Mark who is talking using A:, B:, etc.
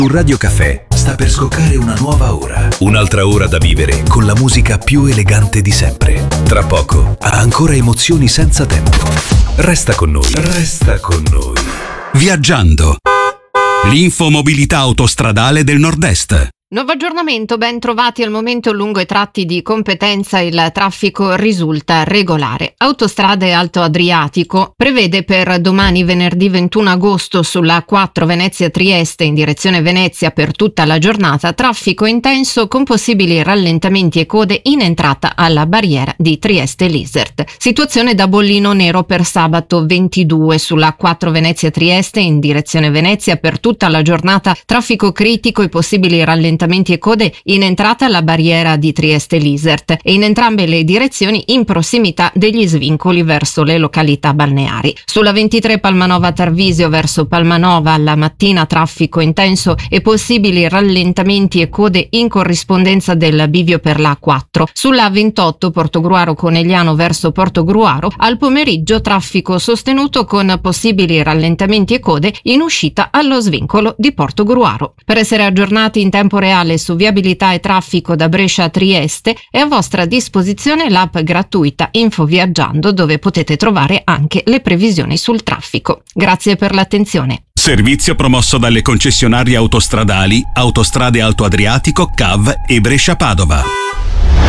A: Un Radio Caffè sta per scoccare una nuova ora. Un'altra ora da vivere con la musica più elegante di sempre. Tra poco, ancora emozioni senza tempo. Resta con noi. Resta con noi.
B: Viaggiando. L'infomobilità autostradale del Nord-Est.
C: Nuovo aggiornamento, ben trovati. Al momento lungo i tratti di competenza il traffico risulta regolare. Autostrade Alto Adriatico prevede per domani venerdì 21 agosto sulla A4 Venezia-Trieste in direzione Venezia per tutta la giornata traffico intenso con possibili rallentamenti e code in entrata alla barriera di Trieste-Lisert. Situazione da bollino nero per sabato 22 sulla A4 Venezia-Trieste in direzione Venezia per tutta la giornata traffico critico e possibili rallentamenti e code in entrata alla barriera di Trieste-Lisert e in entrambe le direzioni in prossimità degli svincoli verso le località balneari. Sulla 23 Palmanova-Tarvisio verso Palmanova alla mattina traffico intenso e possibili rallentamenti e code in corrispondenza del bivio per la A4. Sulla 28 Portogruaro-Conegliano verso Portogruaro al pomeriggio traffico sostenuto con possibili rallentamenti e code in uscita allo svincolo di Portogruaro. Per essere aggiornati in tempo reale su viabilità e traffico da Brescia a Trieste è a vostra disposizione l'app gratuita Info Viaggiando, dove potete trovare anche le previsioni sul traffico. Grazie per l'attenzione.
B: Servizio promosso dalle concessionarie autostradali Autostrade Alto Adriatico, CAV e Brescia Padova.